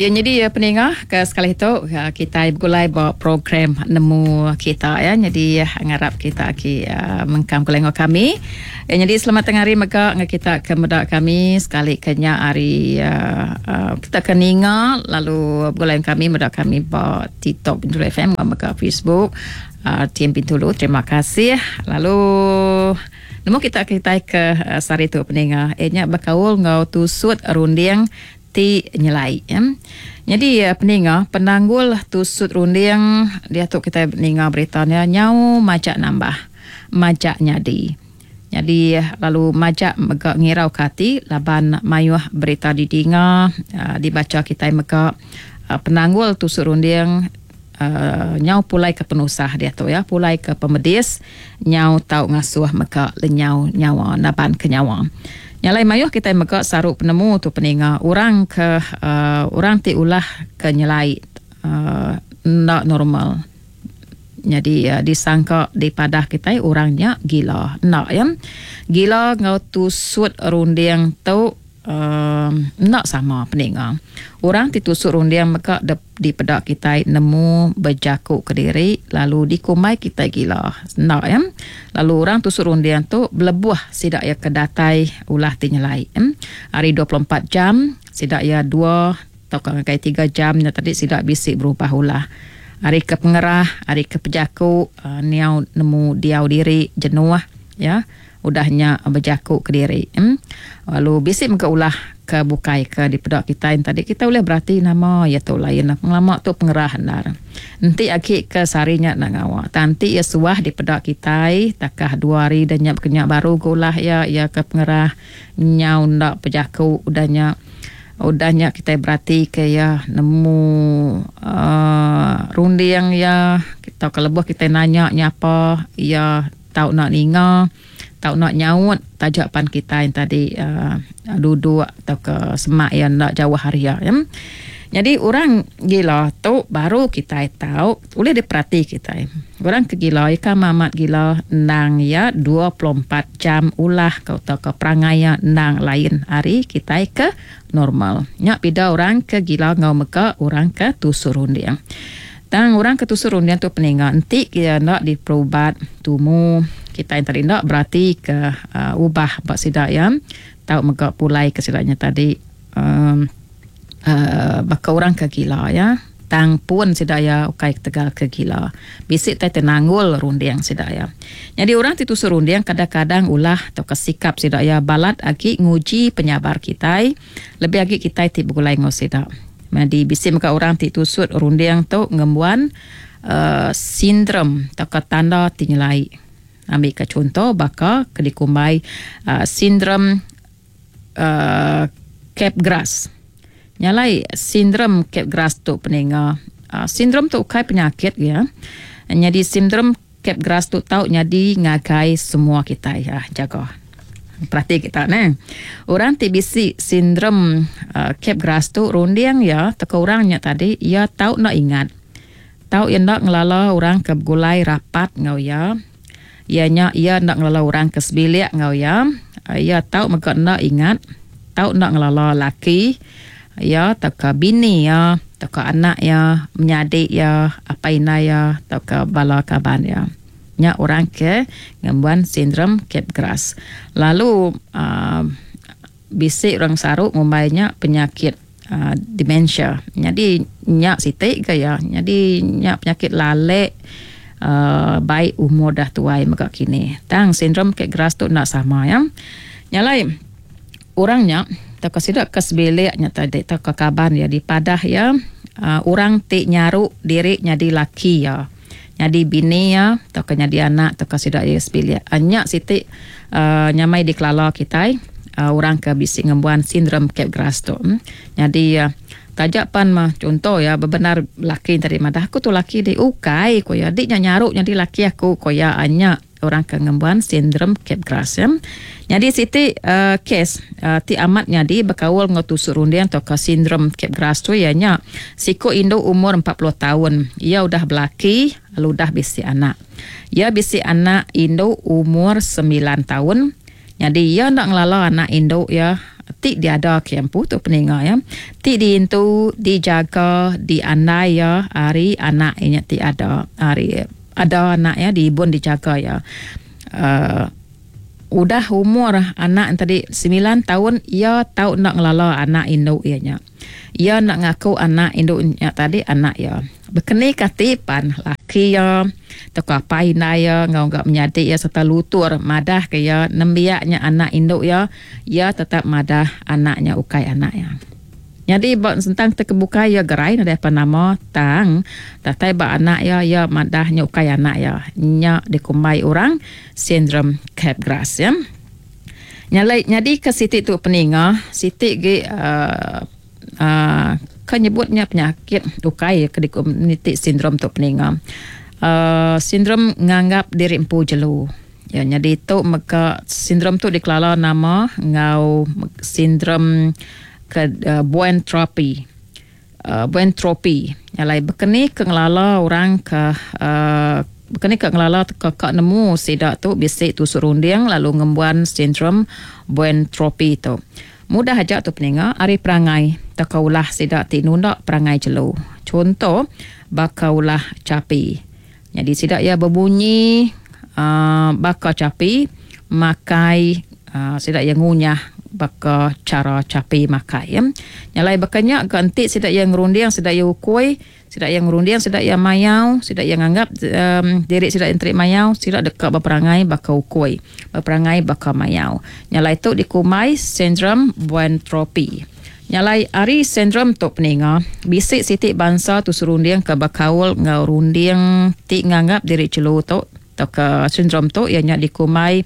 Ya, jadi pendengar sekali itu kita mulai bawa program nemu kita ya. Jadi ngarap kita mengkam kelengok kami. Jadi selamat tengah hari mega kita ke medak kami sekali kenya hari kita keninga lalu mulai kami medak kami bawa TikTok Bintulu FM mega Facebook tim Bintulu. Terima kasih. Lalu nemu kita ke sari tu pendengar. Nya berkaul ngau tusut runding ti nyelai ya. Jadi pendengar penanggul tusut runding dia tu kita dengar beritanya nyau majak nambah majak nyadi. Jadi lalu majak mega ngirau kati laban mayuh berita didengar dibaca kita mega penanggul tusut runding nyau pulai ke penusah dia tu ya, pulai ke pemedis nyau tau ngasuh mega lenyau nyawa naban ke nyawa. Nyalai mayuh kita mega saru penemu tu pendengar orang ke orang ti ulah ke nyelai nak normal. Jadi disangka di padah kita orangnya gila. Nak ya. Gila ngau tusut runding tu nak sama pendengar. Orang ditusuk runding maka di pedak kita nemu berjakuk ke diri lalu dikumai kita gila. Nak ya. Lalu orang tusuk runding tu belebuh sidak ya kedatai ulah tinyelai. Hari 24 jam sidak ya 2 atau kai 3 jam tadi sidak bisik berubah ulah. Hari ke pengerah, hari ke pejakuk niau nemu diau diri jenuh ya. Udahnya berjakuk ke diri. Lalu bisik muka ulah ke bukai ke di pedak kita yang tadi kita boleh berarti nama ya tu lain pengelama tu pengerah nar. Nanti akik ke sarinya nak ngawa. Tanti ya suah di pedak kita takah 2 hari dan nyap kenyak baru gulah ya ke pengerah nyau ndak berjakuk udahnya kita berarti ke ya nemu rundi yang ya kita kelebuh kita nanya nyapa ya tahu nak ninga tahu nak nyaut tajapan kita yang tadi duduk atau ke semak yang nak jauh haria ya. Jadi orang gila tu baru kita tahu boleh diperhati kita. Orang kegila ikan mamat gila nang ya 24 jam ulah kau tahu ke perangai nang lain hari kita ke normal. Nyak bida orang kegila ngau meka orang ke tusur runding. Tang orang ke tusur runding tu peninggal nanti kita nak diperubat tumu kita yang tadi nak berarti ke ubah bak sidak ya. Tahu meka pulai ke sidaknya tadi baka orang ke gila ya. Tang pun sidaya ukai tegal ke gila. Bisik tai tenanggul runding sidaya. Jadi orang titusur runding kadang-kadang ulah atau kesikap sidaya balat agi nguji penyabar kita. Lebih agi kita ti begulai ngosidak. Jadi bisik muka orang titusur runding tu ngembuan sindrom atau tanda tinyelai. Ambil ke contoh baka kedikumbai sindrom Capgras. Nyalai sindrom Capgras tu pendengar. Sindrom tu ukai penyakit ya. Jadi sindrom Capgras tu tahu jadi ngagai semua kita ya jaga. Perhati kita ne. Orang ti bisi sindrom Capgras tu runding ya teka orangnya tadi ya tahu nak ingat. Tahu yang nak ngelala orang ke gulai rapat ngau ya. Ianya ia nak ngelala orang ke sebilik ngau ya. Ia tahu maka nak ingat. Tahu nak ngelala laki ya tak bini ya tak anak ya menyadik ya apa ina ya tak bala kaban ya nya orang ke ngembuan sindrom Capgras. Lalu bisik orang saruk ngumbainya penyakit demensia. Jadi nya sitik ke ya. Jadi nya penyakit lalek baik umur dah tuai maka kini. Tang sindrom Capgras tu nak sama ya. Nyalai orangnya tak sidak kesbeleknya tadi tak kaban ya di padah ya orang ti nyaru diri nyadi laki ya nyadi bini ya tak nyadi anak tak sidak ya sebelek anyak siti nyamai di kelala kita orang ke bisik ngembuan sindrom Capgras tu. Jadi tajapan mah contoh ya bebenar laki tadi madah aku tu laki di ukai ko ya dik nyaru nyadi laki aku ko ya anyak orang ke ngembuan sindrom Capgras ya. Jadi siti kes ti amat nyadi berkawal ngotusuk runding atau ke sindrom Capgras tu ianya siko Indo umur 40 tahun. Ia udah belaki lalu dah bisi anak. Ia bisi anak Indo umur 9 tahun. Jadi ia nak ngelala anak Indo ya ti diada kempu tu peninga ya. Ti diintu dijaga diandai ya hari anak nya ti ada hari ada anak ya dibun dijaga ya. Udah umur anak tadi 9 tahun ia tahu nak ngelala anak induk ianya. Ia nak ngaku anak induknya tadi anak ya. Berkeni katipan laki ya teka painai ya ngau gak menyadi ya serta lutur madah ke ya nembiaknya anak induk ya ya tetap madah anaknya ukai anak ya. Jadi buat tentang terkebuka ya gerai ada apa nama tang tatai ba anak ya madahnya ukai anak ya nya dikumbai orang sindrom Capgras ya. Nyalai jadi ke Siti tu peninga Siti ge kan nyebutnya penyakit ukai ke di komuniti sindrom tu peninga. Sindrom nganggap diri empu jelu. Ya jadi tu maka sindrom tu dikelala nama ngau sindrom ke buentropy. Nyalai berkeni ke ngelala orang ke berkeni ke ngelala ke nemu sidak tu bisik tu surundiang lalu ngembuan sindrom buentropy tu. Mudah aja tu peninga ari perangai takaulah sidak tinundak perangai jelu. Contoh bakaulah capi. Jadi sidak ya berbunyi baka capi makai sidak yang ngunyah baka cara capi makai ya. Nyalai bakanya ganti sidak yang ngerundiang sidak yang ukui sidak yang ngerundiang sidak yang mayau sidak yang anggap diri sidak yang terik mayau sidak dekat berperangai baka ukui berperangai baka mayau. Nyalai tu dikumai sindrom buentropy. Nyalai ari sindrom tu peninga bisik Siti bangsa tu surundiang ke bakaul ngau rundiang ti nganggap diri celu tu ke sindrom tu ianya dikumai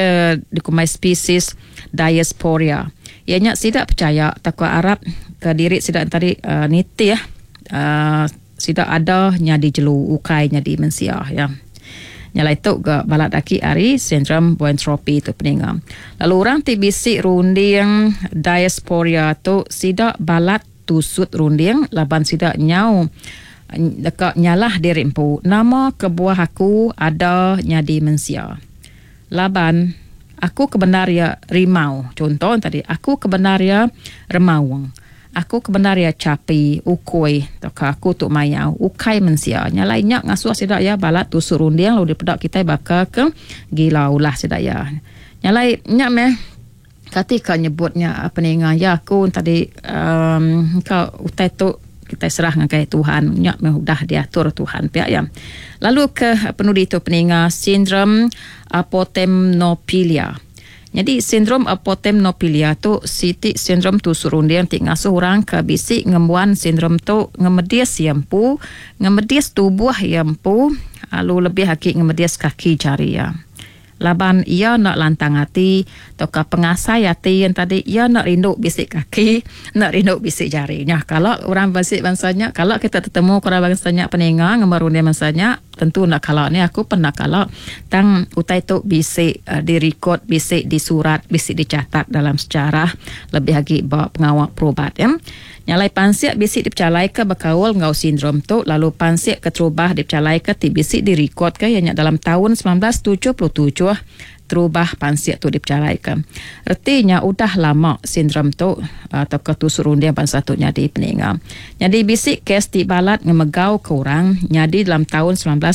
spesies Diasporia. Ianya tidak percaya takwa Arab ke diri sidak tadi niti ya. Sidak ada nyadi jelu ukai nyadi mensia ya. Nyalai tu ke balat aki ari sindrom buentropy tu peninga. Lalu orang ti bisik runding Diasporia tu sidak balat tusut runding laban sidak nyau dekat nyalah diri empu nama kebuah aku ada nyadi mensia laban aku kebenaria rimau contoh tadi aku kebenaria remawang aku kebenaria capi ukui toka aku tu mayau ukai mensia nyalainya ngasuh sidak ya balat tusuk rundiang lalu dipedak kita bakal ke gila ulah sidak ya nyalai nyak meh ketika nyebutnya peninga ya aku tadi kau utai tu kita serah ngakai Tuhan nyak mudah diatur Tuhan pihak ya. Lalu ke penudi itu peninga sindrom apotemnopilia. Jadi sindrom apotemnopilia tu Siti sindrom tu surundian ti ngasuh orang ke bisik ngembuan sindrom tu ngemedias yampu ngemedias tubuh yampu lalu lebih hakik ngemedias kaki jari ya. Laban ia nak lantang hati toka pengasai hati yang tadi ia nak rindu bisik kaki nak rindu bisik jarinya. Kalau orang bisik bangsanya kalau kita ketemu orang bangsanya peninga ngemarundia bangsanya tentu nak kalau ni aku pernah kalau tang utai tu bisik direkod bisik disurat bisik dicatat dalam sejarah lebih lagi bawa pengawal perubat ya. Nyalai pansiak bisik dipercalai ke berkawal ngau sindrom tu lalu pansiak keterubah dipercalai ke ti bisik direkod ke yang dalam tahun 1977 terubah pansiak tu dipercalai ke. Artinya udah lama sindrom tu atau ketusurundian pansatunya di peninga. Jadi bisik kes di balat ngemegau ke orang nyadi dalam tahun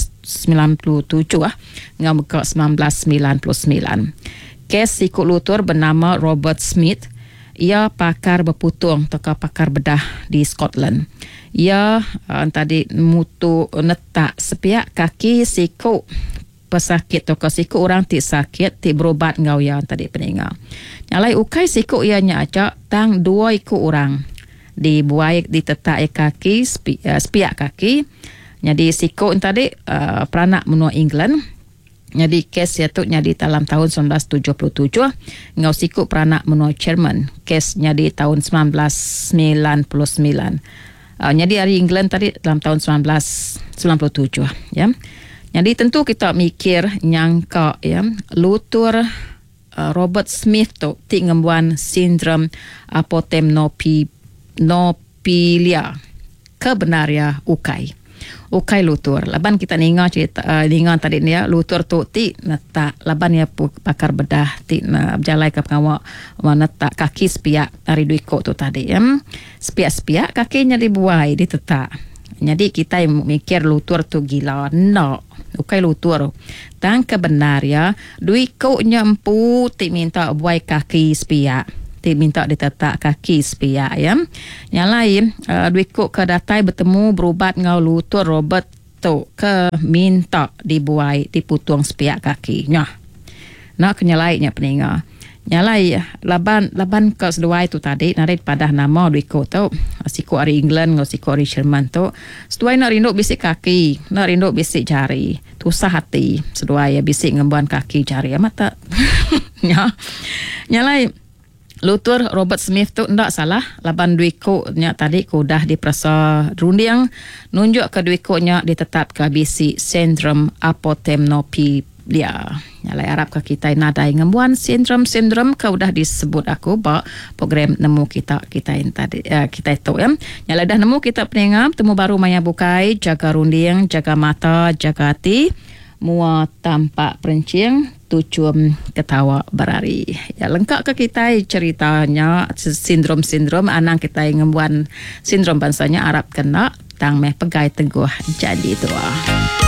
1997 ngemegau 1999. Kes sikut lutur bernama Robert Smith. Ia pakar berputung atau pakar bedah di Scotland. Ia tadi mutu netak sepiak kaki siku pesakit atau siku orang ti sakit ti berobat ngau ya tadi peninga. Nyalai ukai siku ianya acak tang dua iku orang dibuai ditetak kaki sepiak kaki. Jadi siku tadi peranak menua England. Jadi kes itu nyadi dalam tahun 1977 ngau siku peranak menua Jerman kesnya di tahun 1999 nyadi dari England tadi dalam tahun 1997 ya. Jadi tentu kita mikir nyangka ya lutur Robert Smith tu ti ngembuan sindrom apotemnopilia kebenaria ukai ukai lutur. Laban kita ninga cerita ninga tadi ni ya, lutur tu ti nata laban ya pakar bedah ti na berjalai ke pengawa mana tak kaki sepiak dari duiko tu tadi ya. Sepiak-sepiak kakinya dibuai ditetak. Jadi kita mikir lutur tu gila. No. Ukai lutur. Dan kebenar ya, duiko nya empu ti minta buai kaki sepiak. Minta ditetak kaki sepiak ya. Yang lain duiko ke datai bertemu berubat ngau lutur Robert tu ke minta dibuai diputung sepiak kaki nya. Nak kenyalainnya peninga. Nyalai laban ke seduai tu tadi narik pada nama duiko tu siku ari England ngau siku ari Sherman tu seduai nak rinduk bisik kaki, nak rinduk bisik jari. Tusah hati seduai ya bisik ngembuan kaki jari mata. Ya. Nyalai lutur Robert Smith tu ndak salah. Laban duiko nya tadi ku dah diperasa rundiang nunjuk ke duiko nya ditetap ke bisi sindrom apotemnopilia. Nyalai Arab ke kita nadai ngembuan sindrom ke udah disebut aku ba program nemu kita yang tadi kita itu ya. Nyalai dah nemu kita peningam temu baru maya bukai jaga rundiang, jaga mata, jaga hati. Mua tampak perencing, tucum ketawa berari. Ya lengkap ke kita ceritanya sindrom anang kita yang ngembuan sindrom bansanya Arab kena tang meh pegai teguh jadi tua.